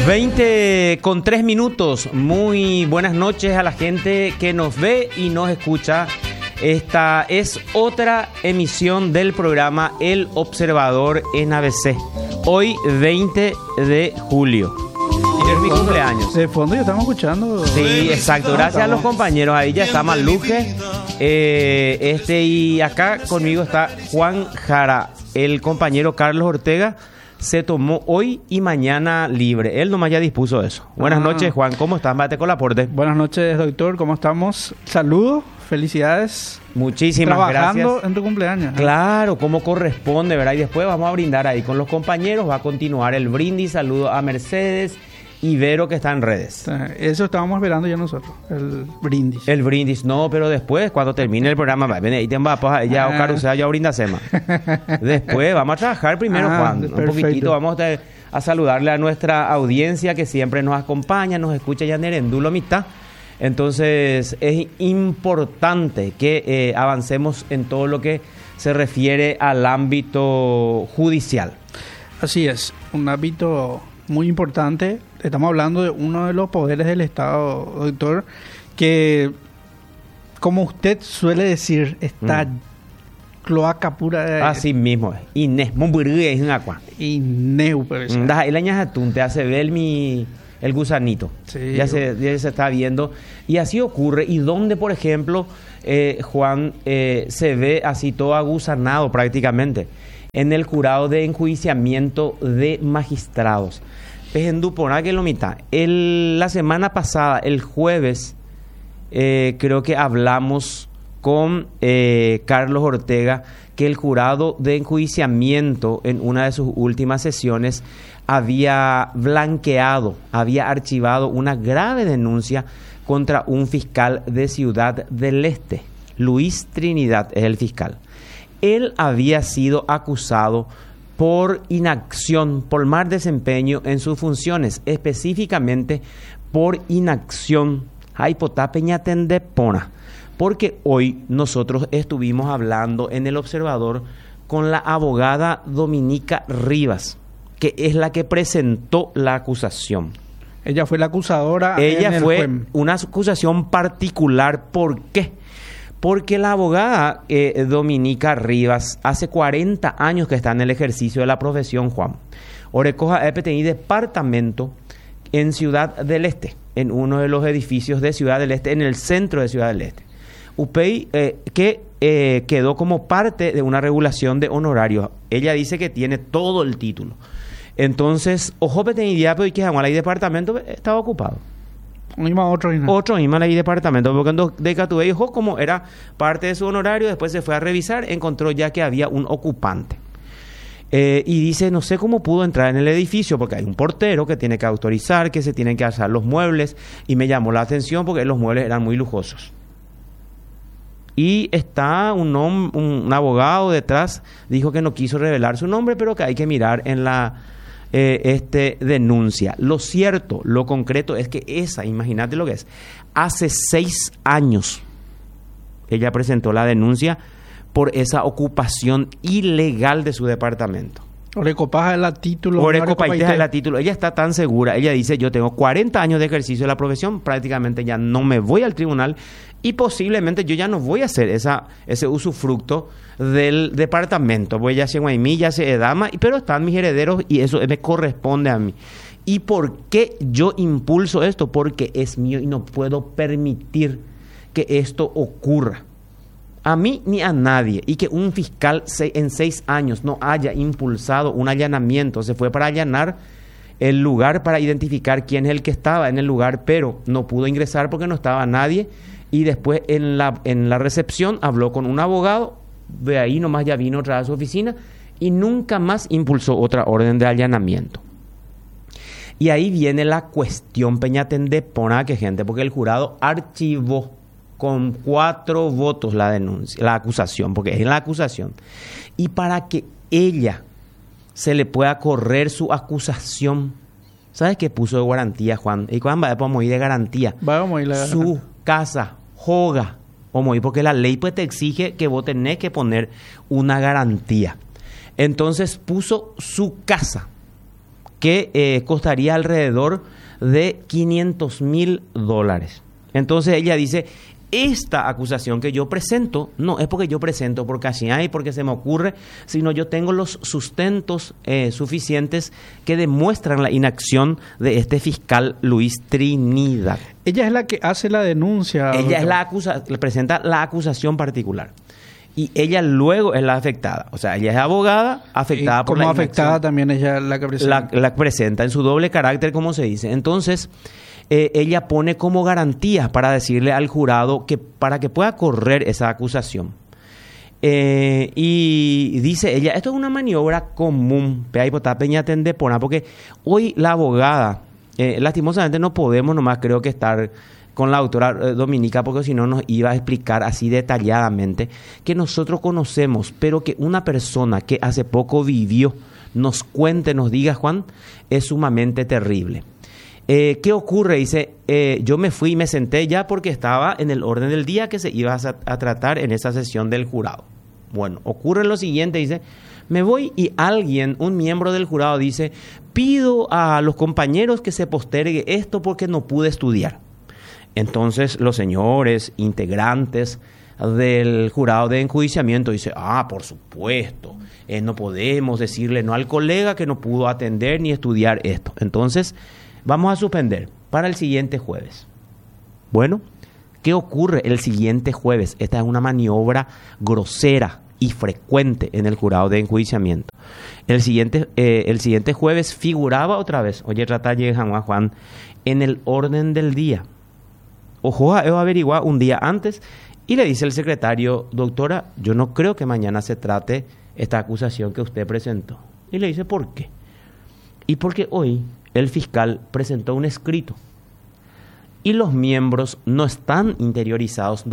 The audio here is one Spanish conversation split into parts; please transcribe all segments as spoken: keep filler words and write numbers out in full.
veinte con tres minutos. Muy buenas noches a la gente que nos ve y nos escucha. Esta es otra emisión del programa El Observador en A B C. Hoy veinte de julio. Y es mi cumpleaños. De fondo ya estamos escuchando. Sí, exacto. Gracias a los compañeros. Ahí ya está Maluje. Eh, este y acá conmigo está Juan Jara. El compañero Carlos Ortega se tomó hoy y mañana libre. Él nomás ya dispuso eso. Buenas ah. noches, Juan. ¿Cómo estás? Mate con la aporte. Buenas noches, doctor. ¿Cómo estamos? Saludos, felicidades. Muchísimas Trabajando gracias. en tu cumpleaños. Claro, como corresponde, ¿verdad? Y después vamos a brindar ahí con los compañeros. Va a continuar el brindis. Saludo a Mercedes y Vero, que está en redes. Eso estábamos esperando ya nosotros, el brindis. El brindis, no, pero después, cuando termine el programa, va, ven, ahí te va, pues, ya, Oscar, o sea, ya brindasema. Después vamos a trabajar primero, ah, Juan, perfecto. Un poquitito, vamos a, a saludarle a nuestra audiencia que siempre nos acompaña, nos escucha ya en Erendul mitad. Entonces, es importante que eh, avancemos en todo lo que se refiere al ámbito judicial. Así es, un ámbito muy importante. Estamos hablando de uno de los poderes del Estado, doctor, que, como usted suele decir, está mm. cloaca pura. De, Así mismo es. Inés, Mumburgue es un agua. Inés, pero das el año atún, te hace ver mi el gusanito. Sí, ya, se, ya se está viendo. Y así ocurre. Y donde, por ejemplo, eh, Juan, eh, se ve así todo agusanado prácticamente en el jurado de enjuiciamiento de magistrados. Que lo mitad. El, la semana pasada, el jueves, eh, creo que hablamos con eh, Carlos Ortega que el jurado de enjuiciamiento en una de sus últimas sesiones había blanqueado, había archivado una grave denuncia contra un fiscal de Ciudad del Este. Luis Trinidad es el fiscal. Él había sido acusado por inacción, por mal desempeño en sus funciones, específicamente por inacción. Porque hoy nosotros estuvimos hablando en El Observador con la abogada Dominica Rivas, que es la que presentó la acusación. Ella fue la acusadora. Ella en el fue juez. Una acusación particular. ¿Por qué? Porque la abogada eh, Dominica Rivas hace cuarenta años que está en el ejercicio de la profesión, Juan. Orecoja E P T I departamento en Ciudad del Este, en uno de los edificios de Ciudad del Este, en el centro de Ciudad del Este. U P I eh, que eh, quedó como parte de una regulación de honorarios. Ella dice que tiene todo el título. Entonces, ojo P T I diapo y que el departamento estaba ocupado. Otro mismo Otro mismo ahí departamento, porque cuando de Catuve dijo como era parte de su honorario, después se fue a revisar, encontró ya que había un ocupante. Eh, y dice, no sé cómo pudo entrar en el edificio, porque hay un portero que tiene que autorizar, que se tienen que alzar los muebles, y me llamó la atención porque los muebles eran muy lujosos. Y está un, un, un abogado detrás, dijo que no quiso revelar su nombre, pero que hay que mirar en la eh, este denuncia. Lo cierto, lo concreto es que esa, imagínate lo que es, hace seis años ella presentó la denuncia por esa ocupación ilegal de su departamento. Orecopaja de la título. Orecopaja de la título. Ella está tan segura. Ella dice, yo tengo cuarenta años de ejercicio de la profesión, prácticamente ya no me voy al tribunal y posiblemente yo ya no voy a hacer esa, ese usufructo del departamento. Voy ya a mí, ya se dama, pero están mis herederos y eso me corresponde a mí. ¿Y por qué yo impulso esto? Porque es mío y no puedo permitir que esto ocurra. A mí ni a nadie. Y que un fiscal se, en seis años no haya impulsado un allanamiento. Se fue para allanar el lugar, para identificar quién es el que estaba en el lugar, pero no pudo ingresar porque no estaba nadie. Y después en la, en la recepción habló con un abogado. De ahí nomás ya vino otra vez a su oficina y nunca más impulsó otra orden de allanamiento. Y ahí viene la cuestión Peñatendé, pona que gente, porque el jurado archivó con cuatro votos la denuncia, la acusación, porque es la acusación. Y para que ella se le pueda correr su acusación, ¿sabes qué puso de garantía, Juan? ¿Y cuándo vamos a ir de garantía? Vamos a ir la... Su casa, joga, vamos a ir, porque la ley pues te exige que vos tenés que poner una garantía. Entonces puso su casa que eh, costaría alrededor de quinientos mil dólares. Entonces ella dice, esta acusación que yo presento, no es porque yo presento por casi hay, porque se me ocurre, sino yo tengo los sustentos eh, suficientes que demuestran la inacción de este fiscal Luis Trinidad. Ella es la que hace la denuncia. Ella doctor. es la acusa, le presenta la acusación particular. Y ella luego es la afectada. O sea, ella es abogada afectada y por la como inacción. afectada también ella la que presenta. La, la presenta en su doble carácter, como se dice. Entonces, eh, ella pone como garantía para decirle al jurado que para que pueda correr esa acusación. Eh, y dice ella, esto es una maniobra común, porque hoy la abogada, eh, lastimosamente no podemos nomás creo que estar con la doctora eh, Dominica, porque si no nos iba a explicar así detalladamente que nosotros conocemos, pero que una persona que hace poco vivió nos cuente, nos diga, Juan, es sumamente terrible. Eh, ¿Qué ocurre? Dice, eh, yo me fui y me senté ya porque estaba en el orden del día que se iba a, a tratar en esa sesión del jurado. Bueno, ocurre lo siguiente, dice, me voy y alguien, un miembro del jurado dice, pido a los compañeros que se postergue esto porque no pude estudiar. Entonces los señores integrantes del jurado de enjuiciamiento dicen, ah, por supuesto, eh, no podemos decirle no al colega que no pudo atender ni estudiar esto. Entonces vamos a suspender para el siguiente jueves. Bueno, ¿qué ocurre el siguiente jueves? Esta es una maniobra grosera y frecuente en el jurado de enjuiciamiento. El siguiente, eh, el siguiente jueves figuraba otra vez, oye, trata llega Juan, en el orden del día. Ojo, a averiguar un día antes y le dice el secretario, doctora, yo no creo que mañana se trate esta acusación que usted presentó. Y le dice, ¿por qué? Y porque hoy el fiscal presentó un escrito y los miembros no están interiorizados.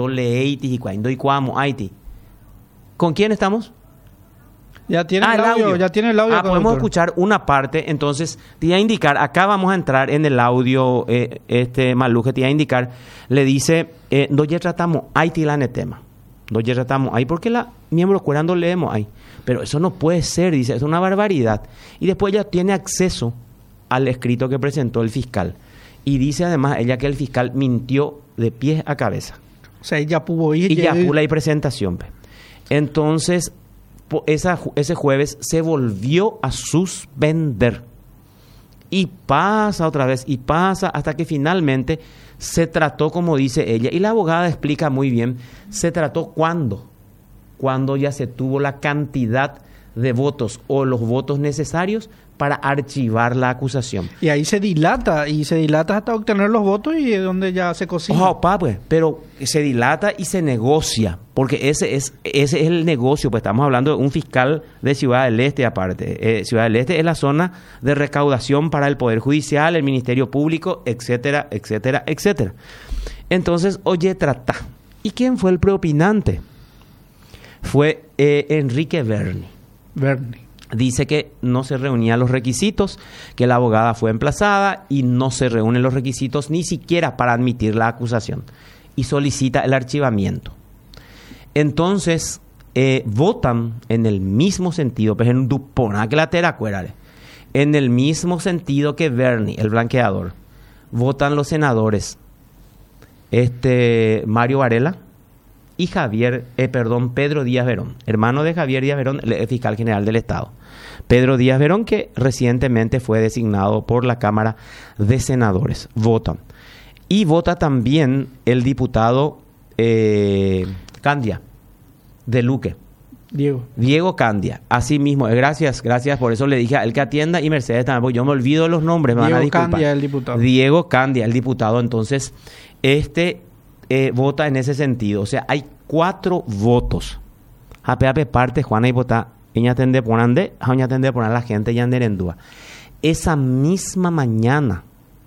¿Con quién estamos? Ya tiene ah, el, audio, audio, ya tiene el audio. Ah, podemos escuchar una parte, entonces te iba a indicar, acá vamos a entrar en el audio, eh, este Maluje te iba a indicar, le dice, eh, doye tratamos Haití la netema, doye tratamos ahí, porque la miembro cuando leemos ahí, pero eso no puede ser, dice, es una barbaridad. Y después ella tiene acceso al escrito que presentó el fiscal, y dice además ella que el fiscal mintió de pies a cabeza. O sea, ella pudo ir. Y ya pudo la presentación. Entonces, Esa, ese jueves se volvió a suspender y pasa otra vez y pasa hasta que finalmente se trató como dice ella, y la abogada explica muy bien, se trató cuando cuando ya se tuvo la cantidad de votos o los votos necesarios para archivar la acusación. Y ahí se dilata, y se dilata hasta obtener los votos y es donde ya se cocina. Ojo, pa, pues, pero se dilata y se negocia, porque ese es ese es el negocio, pues estamos hablando de un fiscal de Ciudad del Este aparte. Eh, Ciudad del Este es la zona de recaudación para el Poder Judicial, el Ministerio Público, etcétera, etcétera, etcétera. Entonces, oye, trata. ¿Y quién fue el preopinante? Fue eh, Enrique Berni. Berni. Dice que no se reunían los requisitos, que la abogada fue emplazada y no se reúnen los requisitos ni siquiera para admitir la acusación, y solicita el archivamiento. Entonces, eh, votan en el mismo sentido, pues en Dupona que la teracuerare, en el mismo sentido que Berni, el blanqueador. Votan los senadores este Mario Varela y Javier, eh, perdón, Pedro Díaz Verón, hermano de Javier Díaz Verón, el fiscal general del Estado. Pedro Díaz Verón, que recientemente fue designado por la Cámara de Senadores. Votan. Y vota también el diputado eh, Candia, de Luque. Diego. Diego Candia. Así mismo, gracias, gracias. Por eso le dije a él que atienda, y Mercedes también, porque yo me olvido de los nombres. Me Diego van a disculpar. Candia, el diputado. Diego Candia, el diputado. Entonces, este eh, vota en ese sentido. O sea, hay cuatro votos. Ape parte, Juana y vota. Ella tende por ande, ella tende por la gente ya en duda. Esa misma mañana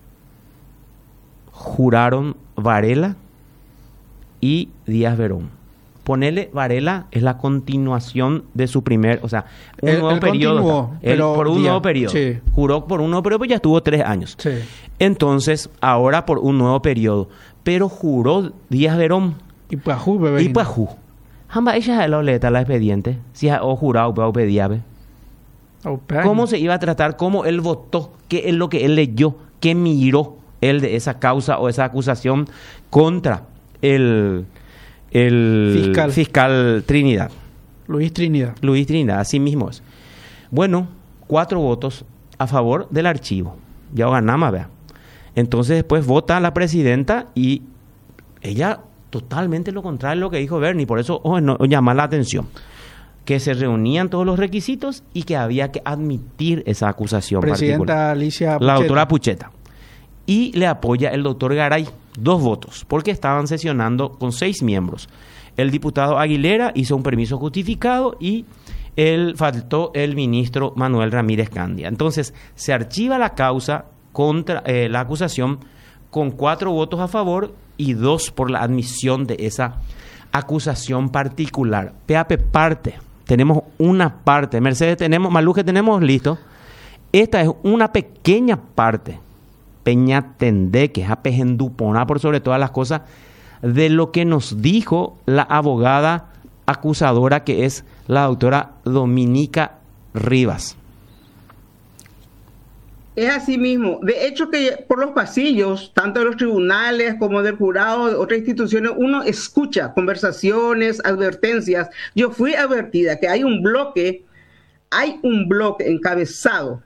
juraron Varela y Díaz Verón. Ponele, Varela es la continuación de su primer, o sea, un el, nuevo el periodo. Continuó, él, pero por un día, nuevo periodo. Sí. Juró por un nuevo periodo, pues ya estuvo tres años. Sí. Entonces, ahora por un nuevo periodo. Pero juró Díaz Verón. Y Pajú, bebé. Y Pajú. Jamba, ella es la oleta, la expediente. Si ha jurado, puedo pedir. Okay. ¿Cómo se iba a tratar? ¿Cómo él votó? ¿Qué es lo que él leyó? ¿Qué miró él de esa causa o esa acusación contra el, el fiscal. fiscal Trinidad? Luis Trinidad. Luis Trinidad, así mismo es. Bueno, cuatro votos a favor del archivo. Ya ganamos, vea. Entonces después vota la presidenta y ella totalmente lo contrario a lo que dijo Bernie. Por eso oh, no, llama la atención. Que se reunían todos los requisitos y que había que admitir esa acusación Presidenta particular. Alicia Pucheta. La doctora Pucheta. Y le apoya el doctor Garay, dos votos, porque estaban sesionando con seis miembros. El diputado Aguilera hizo un permiso justificado y él faltó el ministro Manuel Ramírez Candia. Entonces, se archiva la causa contra eh, la acusación con cuatro votos a favor y dos por la admisión de esa acusación particular. P A P parte. Tenemos una parte. Mercedes tenemos, Maluje tenemos listo. Esta es una pequeña parte. Peña Tendé, que es a Pejendupona por sobre todas las cosas, de lo que nos dijo la abogada acusadora, que es la doctora Dominica Rivas. Es así mismo. De hecho, que por los pasillos, tanto de los tribunales como del jurado, de otras instituciones, uno escucha conversaciones, advertencias. Yo fui advertida que hay un bloque, hay un bloque encabezado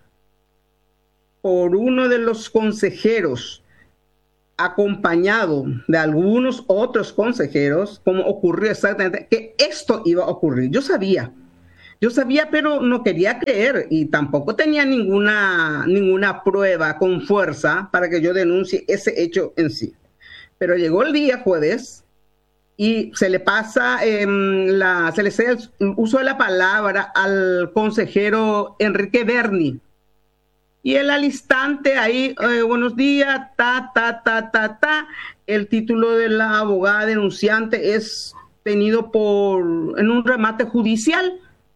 por uno de los consejeros, acompañado de algunos otros consejeros, como ocurrió exactamente, que esto iba a ocurrir. Yo sabía. Yo sabía, pero no quería creer y tampoco tenía ninguna, ninguna prueba con fuerza para que yo denuncie ese hecho en sí. Pero llegó el día jueves y se le pasa, eh, la, se le cede el uso de la palabra al consejero Enrique Berni. Y él al instante ahí, eh, buenos días, ta, ta, ta, ta, ta. El título de la abogada denunciante es tenido por, en un remate judicial,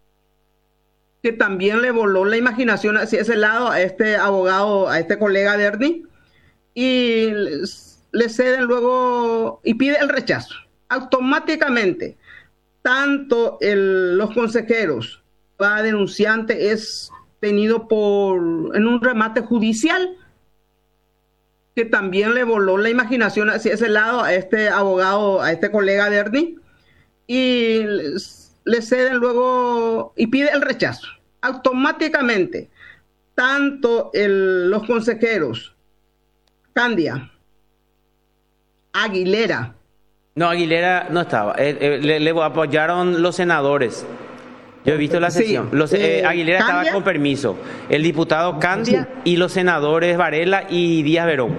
que también le voló la imaginación hacia ese lado a este abogado, a este colega Berni, y le ceden luego y pide el rechazo. Automáticamente, tanto el, los consejeros, la denunciante es tenido por, en un remate judicial, que también le voló la imaginación hacia ese lado a este abogado, a este colega Berni, y le ceden luego y pide el rechazo. Automáticamente, tanto el, los consejeros, Candia, Aguilera. No, Aguilera no estaba. Eh, eh, le, le apoyaron los senadores. Yo he visto la sesión. Sí, los, eh, eh, Aguilera Candia, estaba con permiso. El diputado Candia sí, y los senadores Varela y Díaz Verón.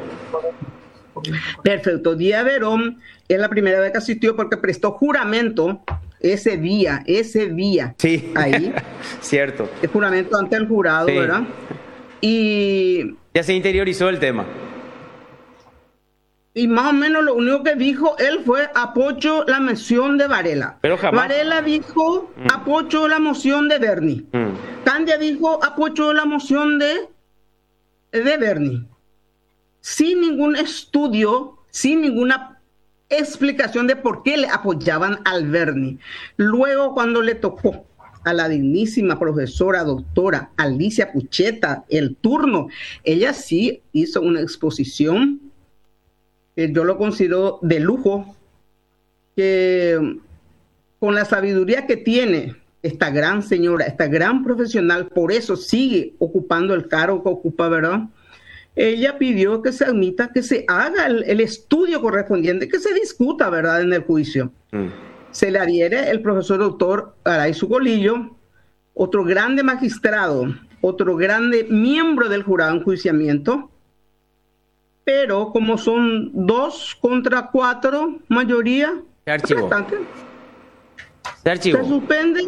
Perfecto. Díaz Verón es la primera vez que asistió porque prestó juramento ese día, ese día. Sí, ahí. Cierto. El juramento ante el jurado, sí, ¿verdad? Y... ya se interiorizó el tema. Y más o menos lo único que dijo él fue apoyo la moción de Varela. Pero jamás. Varela dijo mm. apoyo la moción de Berni. Mm. Candia dijo apoyo la moción de, de Berni. Sin ningún estudio, sin ninguna explicación de por qué le apoyaban al Berni. Luego, cuando le tocó a la dignísima profesora doctora Alicia Pucheta el turno, ella sí hizo una exposición que yo lo considero de lujo, que con la sabiduría que tiene esta gran señora, esta gran profesional, por eso sigue ocupando el cargo que ocupa, ¿verdad? Ella pidió que se admita, que se haga el, el estudio correspondiente, que se discuta, ¿verdad?, en el juicio. Mm. Se le adhiere el profesor doctor Araizu Golillo, otro grande magistrado, otro grande miembro del jurado de enjuiciamiento, pero como son dos contra cuatro, mayoría, se archivó. Se archivó. Se suspende.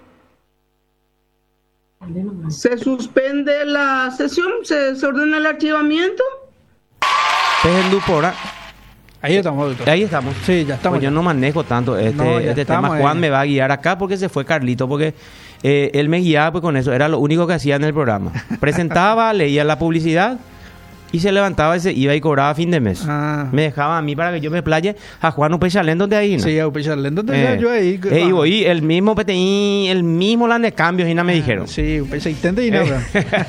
Se suspende la sesión, se, se ordena el archivamiento. Pejendupora. Ahí estamos, doctor. Ahí estamos. Sí, ya estamos. Pues yo no manejo tanto este, no, este tema. Juan ahí me va a guiar acá porque se fue Carlito, porque eh, él me guiaba pues con eso. Era lo único que hacía en el programa. Presentaba, leía la publicidad Y se levantaba y se iba y cobraba a fin de mes. Ah. Me dejaba a mí para que yo me playe a Juan Upechalén donde ahí, ¿no? Sí, a Upechalén, donde Eh, yo ahí. eh, y voy, el mismo P T I, el mismo lan de cambios, y no me dijeron. Sí, Upechalén y nada.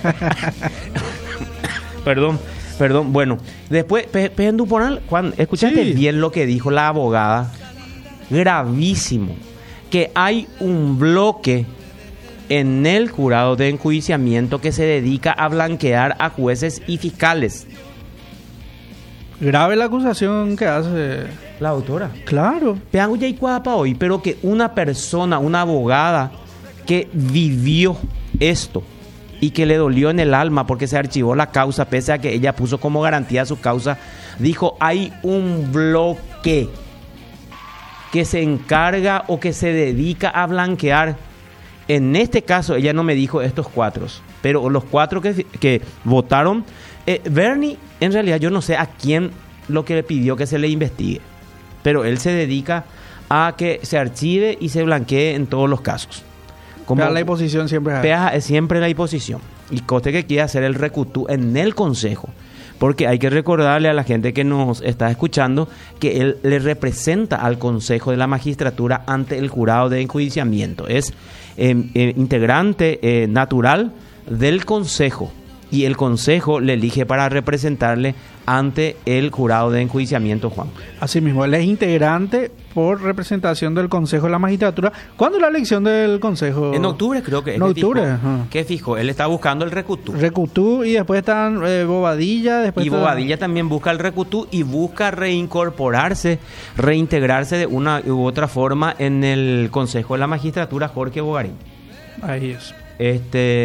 Perdón, perdón. Bueno, después, Pe- Pe- Duponal, Juan, escuchaste Sí. bien lo que dijo la abogada. Gravísimo. Que hay un bloque en el jurado de enjuiciamiento que se dedica a blanquear a jueces y fiscales. Grave la acusación que hace. La autora. Claro. Peango ya y cuapa hoy, pero que una persona, una abogada que vivió esto y que le dolió en el alma porque se archivó la causa, pese a que ella puso como garantía su causa, dijo, hay un bloque que se encarga o que se dedica a blanquear. En este caso, ella no me dijo estos cuatro, pero los cuatro que, que votaron, eh, Bernie, en realidad yo no sé a quién lo que le pidió que se le investigue, pero él se dedica a que se archive y se blanquee en todos los casos. Como Pero la imposición siempre es. Peaja es siempre la imposición. Y coste que quiere hacer el recutú en el consejo. Porque hay que recordarle a la gente que nos está escuchando que él le representa al Consejo de la Magistratura ante el jurado de enjuiciamiento. Es eh, eh, integrante eh, natural del Consejo. Y el Consejo le elige para representarle ante el jurado de enjuiciamiento, Juan. Asimismo, él es integrante por representación del Consejo de la Magistratura. ¿Cuándo es la elección del Consejo? En octubre creo que es. En que octubre, fijó, ajá. que fijó. Él está buscando el recutú. Recutú y después están eh, Bobadilla. Después Y está- Bobadilla también busca el recutú y busca reincorporarse, reintegrarse de una u otra forma en el Consejo de la Magistratura, Jorge Bogarín. Ahí es. Este...